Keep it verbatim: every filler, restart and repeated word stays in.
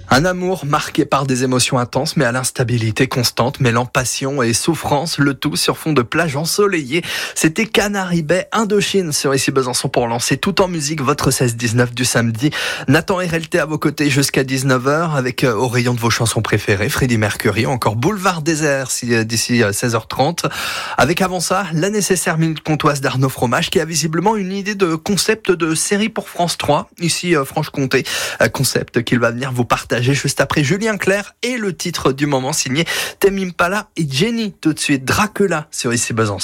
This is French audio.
Un amour marqué par des émotions intenses mais à l'instabilité constante, mêlant passion et souffrance, le tout sur fond de plage ensoleillée. C'était Canary Bay Indochine sur Ici Besançon pour lancer tout en musique votre seize dix-neuf du samedi. Nathan R L T à vos côtés jusqu'à dix-neuf heures avec euh, au rayon de vos chansons préférées, Freddie Mercury, encore Boulevard Désert si, euh, d'ici euh, seize heures trente. Avec avant ça, la nécessaire minute comtoise d'Arnaud Fromage qui a visiblement une idée de concept de série pour France trois, ici euh, Franche-Comté. Euh, concept qu'il va venir vous partager juste après Julien Clerc et le titre du moment signé Tame Impala et Jenny. Tout de suite Dracula sur Ici Besançon.